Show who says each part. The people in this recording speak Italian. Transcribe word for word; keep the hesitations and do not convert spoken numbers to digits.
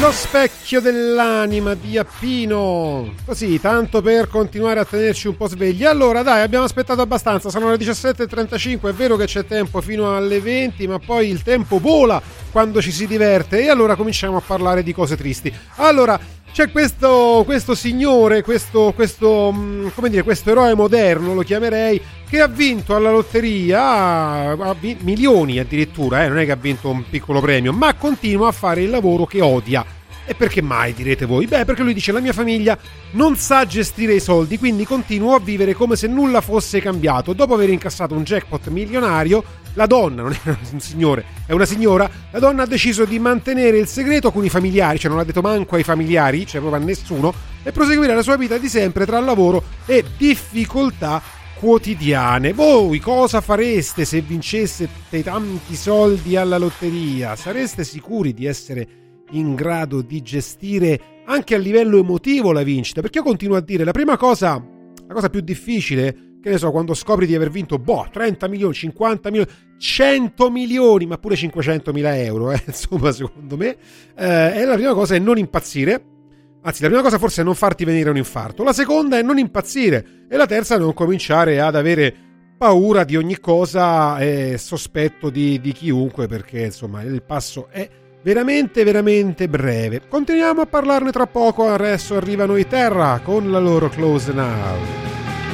Speaker 1: Lo specchio dell'anima di Appino, così tanto per continuare a tenerci un po' svegli. Allora dai, abbiamo aspettato abbastanza, sono le diciassette e trentacinque, è vero che c'è tempo fino alle venti, ma poi il tempo vola quando ci si diverte e allora cominciamo a parlare di cose tristi. Allora c'è questo, questo signore, questo, questo, come dire, questo eroe moderno, lo chiamerei, che ha vinto alla lotteria ha vi- milioni addirittura, eh, non è che ha vinto un piccolo premio, ma continua a fare il lavoro che odia. E perché mai, direte voi? Beh, perché lui dice: la mia famiglia non sa gestire i soldi, quindi continuo a vivere come se nulla fosse cambiato. Dopo aver incassato un jackpot milionario, la donna, non è un signore, è una signora, la donna ha deciso di mantenere il segreto con i familiari, cioè non l'ha detto manco ai familiari, cioè proprio a nessuno, e proseguire la sua vita di sempre tra lavoro e difficoltà quotidiane. Voi cosa fareste se vinceste tanti soldi alla lotteria? Sareste sicuri di essere in grado di gestire anche a livello emotivo la vincita? Perché io continuo a dire, la prima cosa, la cosa più difficile, che ne so, quando scopri di aver vinto boh, trenta milioni, cinquanta milioni, cento milioni, ma pure cinquecentomila euro, eh, insomma, secondo me, eh, è la prima cosa è non impazzire. Anzi, la prima cosa forse è non farti venire un infarto, la seconda è non impazzire e la terza è non cominciare ad avere paura di ogni cosa e sospetto di, di chiunque, perché insomma il passo è veramente veramente breve. Continuiamo a parlarne tra poco, adesso arrivano i Terra con la loro Close Now.